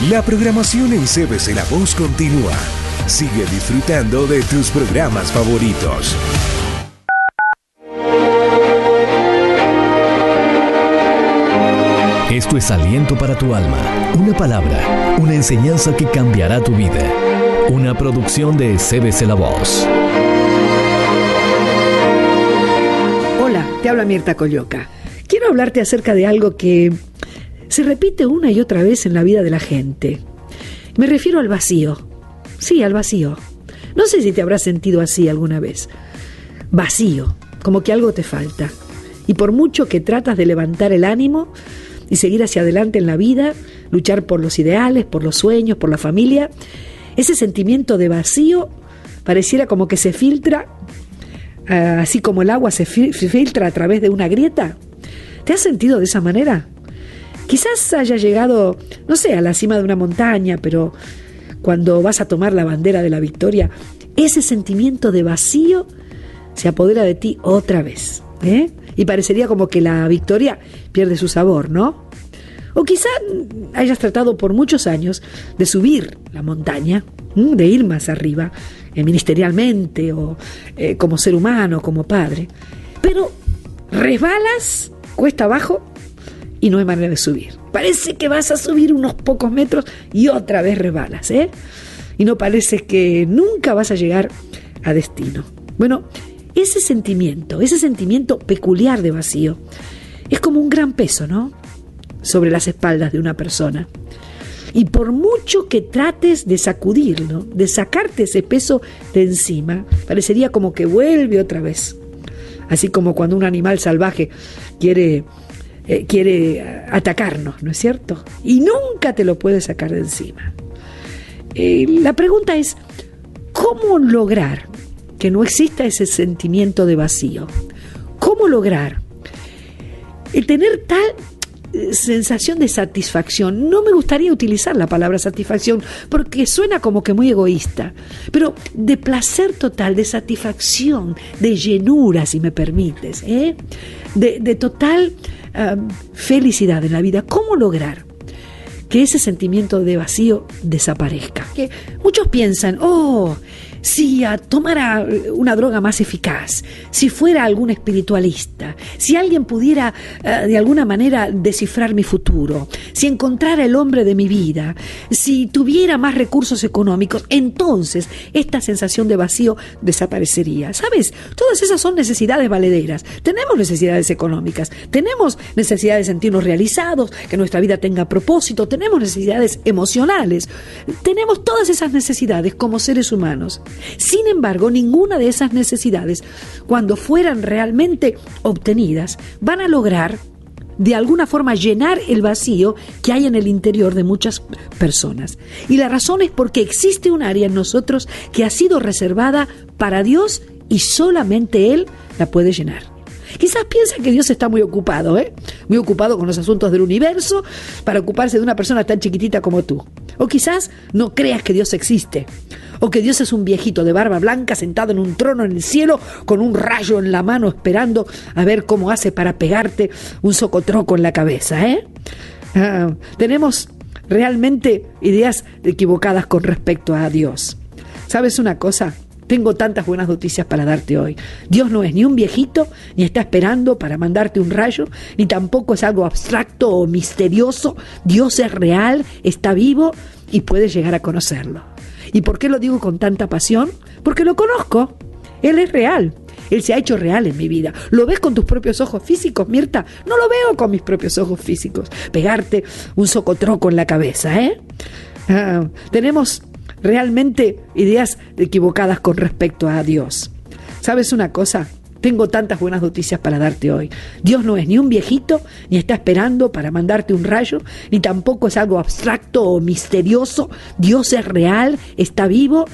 La programación en CBC La Voz continúa. Sigue disfrutando de tus programas favoritos. Esto es Aliento para tu alma, una palabra, una enseñanza que cambiará tu vida. Una producción de CBC La Voz. Hola, te habla Mirta Colloca. Quiero hablarte acerca de algo que se repite una y otra vez en la vida de la gente. Me refiero al vacío. Sí, al vacío. No sé si te habrás sentido así alguna vez. Vacío, como que algo te falta. Y por mucho que tratas de levantar el ánimo y seguir hacia adelante en la vida, luchar por los ideales, por los sueños, por la familia, ese sentimiento de vacío pareciera como que se filtra, así como el agua se filtra a través de una grieta. ¿Te has sentido de esa manera? Quizás haya llegado, no sé, a la cima de una montaña, pero cuando vas a tomar la bandera de la victoria, ese sentimiento de vacío se apodera de ti otra vez, y parecería como que la victoria pierde su sabor, ¿no? O quizá hayas tratado por muchos años de subir la montaña, de ir más arriba, ministerialmente o como ser humano, como padre. Pero resbalas, cuesta abajo y no hay manera de subir. Parece que vas a subir unos pocos metros y otra vez resbalas, y no parece que nunca vas a llegar a destino. Bueno, ese sentimiento peculiar de vacío es como un gran peso, ¿no?, sobre las espaldas de una persona. Y por mucho que trates de sacudirlo, de sacarte ese peso de encima, parecería como que vuelve otra vez. Así como cuando un animal salvaje quiere atacarnos, ¿no es cierto? Y nunca te lo puedes sacar de encima. La pregunta es, ¿cómo lograr que no exista ese sentimiento de vacío? ¿Cómo lograr tener tal sensación de satisfacción? No me gustaría utilizar la palabra satisfacción porque suena como que muy egoísta, pero de placer total, de satisfacción, de llenura, si me permites, de total felicidad en la vida. ¿Cómo lograr que ese sentimiento de vacío desaparezca? Que muchos piensan, si tomara una droga más eficaz, si fuera algún espiritualista, si alguien pudiera de alguna manera descifrar mi futuro, si encontrara el hombre de mi vida, si tuviera más recursos económicos, entonces esta sensación de vacío desaparecería. ¿Sabes? Todas esas son necesidades valederas. Tenemos necesidades económicas, tenemos necesidad de sentirnos realizados, que nuestra vida tenga propósito, tenemos necesidades emocionales, tenemos todas esas necesidades como seres humanos. Sin embargo, ninguna de esas necesidades, cuando fueran realmente obtenidas, van a lograr de alguna forma llenar el vacío que hay en el interior de muchas personas. Y la razón es porque existe un área en nosotros que ha sido reservada para Dios y solamente Él la puede llenar. Quizás piensa que Dios está muy ocupado, muy ocupado con los asuntos del universo para ocuparse de una persona tan chiquitita como tú. O quizás no creas que Dios existe, o que Dios es un viejito de barba blanca sentado en un trono en el cielo con un rayo en la mano esperando a ver cómo hace para pegarte un socotroco en la cabeza. Tenemos realmente ideas equivocadas con respecto a Dios. ¿Sabes una cosa? Tengo tantas buenas noticias para darte hoy. Dios no es ni un viejito, ni está esperando para mandarte un rayo, ni tampoco es algo abstracto o misterioso. Dios es real, está vivo y puedes llegar a conocerlo. ¿Y por qué lo digo con tanta pasión? Porque lo conozco. Él es real. Él se ha hecho real en mi vida. ¿Lo ves con tus propios ojos físicos, Mirta? No lo veo con mis propios ojos físicos. Pegarte un socotroco en la cabeza, tenemos realmente ideas equivocadas con respecto a Dios. ¿Sabes una cosa? Tengo tantas buenas noticias para darte hoy. Dios no es ni un viejito, ni está esperando para mandarte un rayo, ni tampoco es algo abstracto o misterioso. Dios es real, está vivo